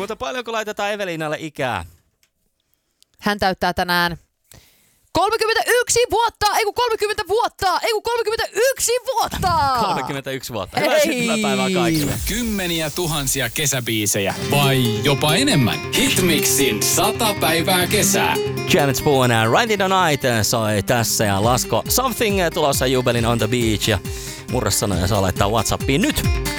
mutta paljonko laitetaan Evelinalle ikää? Hän täyttää tänään 31 vuotta! 31 vuotta. Hyvää syntymäpäivää kaikille. Kymmeniä tuhansia kesäbiisejä vai jopa enemmän. Hitmixin 100 päivää kesää. Janet Spoon Right in the Night soi tässä ja Lasko Something tulossa Jubelin On the Beach ja murresanoja saa laittaa WhatsAppiin nyt.